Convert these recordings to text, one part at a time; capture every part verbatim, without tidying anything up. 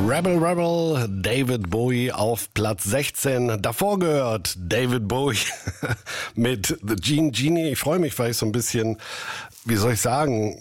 Rebel Rebel, David Bowie auf Platz sechzehn. Davor gehört David Bowie mit The Gene Genie. Ich freue mich, weil ich so ein bisschen, wie soll ich sagen,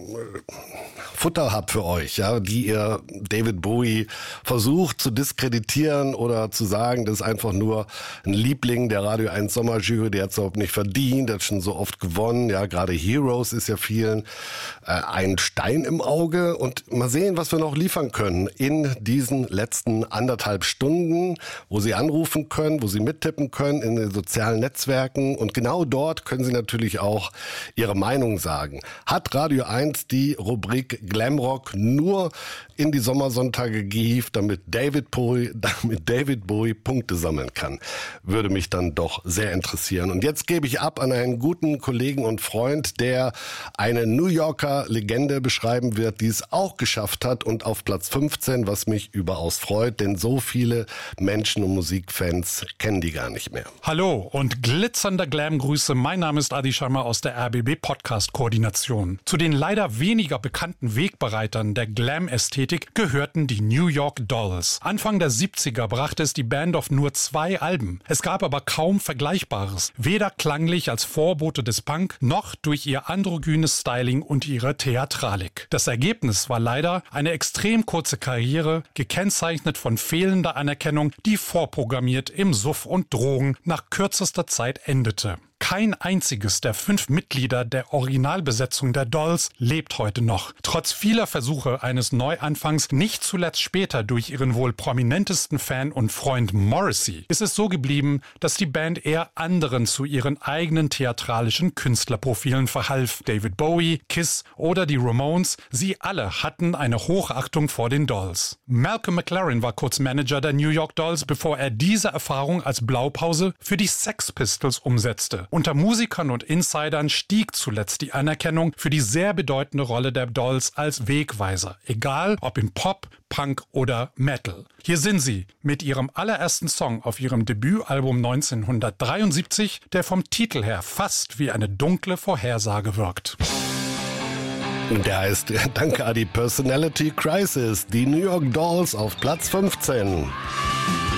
Futter hab für euch, ja, die ihr David Bowie versucht zu diskreditieren oder zu sagen, das ist einfach nur ein Liebling der Radio eins Sommerjury, der hat es überhaupt nicht verdient, der hat schon so oft gewonnen, ja, gerade Heroes ist ja vielen äh, ein Stein im Auge und mal sehen, was wir noch liefern können in diesen letzten anderthalb Stunden, wo Sie anrufen können, wo Sie mittippen können in den sozialen Netzwerken und genau dort können Sie natürlich auch Ihre Meinung sagen. Hat Radio eins die Rubrik Glamrock nur in die Sommersonntage gehievt, damit David Bowie, damit David Bowie Punkte sammeln kann? Würde mich dann doch sehr interessieren. Und jetzt gebe ich ab an einen guten Kollegen und Freund, der eine New Yorker Legende beschreiben wird, die es auch geschafft hat und auf Platz fünfzehn, was mich überaus freut, denn so viele Menschen und Musikfans kennen die gar nicht mehr. Hallo und glitzernde Glam-Grüße. Mein Name ist Adi Sharma aus der R B B Podcast-Koordination. Zu den leider weniger bekannten Wegbereitern der Glam-Ästhetik gehörten die New York Dolls. Anfang der siebziger brachte es die Band auf nur zwei Alben. Es gab aber kaum Vergleichbares. Weder klanglich als Vorbote des Punk, noch durch ihr androgynes Styling und ihre Theatralik. Das Ergebnis war leider eine extrem kurze Karriere, gekennzeichnet von fehlender Anerkennung, die vorprogrammiert im Suff und Drogen nach kürzester Zeit endete. Kein einziges der fünf Mitglieder der Originalbesetzung der Dolls lebt heute noch. Trotz vieler Versuche eines Neuanfangs, nicht zuletzt später durch ihren wohl prominentesten Fan und Freund Morrissey, ist es so geblieben, dass die Band eher anderen zu ihren eigenen theatralischen Künstlerprofilen verhalf. David Bowie, Kiss oder die Ramones, sie alle hatten eine Hochachtung vor den Dolls. Malcolm McLaren war kurz Manager der New York Dolls, bevor er diese Erfahrung als Blaupause für die Sex Pistols umsetzte. Unter Musikern und Insidern stieg zuletzt die Anerkennung für die sehr bedeutende Rolle der Dolls als Wegweiser, egal ob im Pop, Punk oder Metal. Hier sind sie mit ihrem allerersten Song auf ihrem Debütalbum neunzehnhundertdreiundsiebzig, der vom Titel her fast wie eine dunkle Vorhersage wirkt. Der heißt, danke Adi, Personality Crisis, die New York Dolls auf Platz fünfzehn.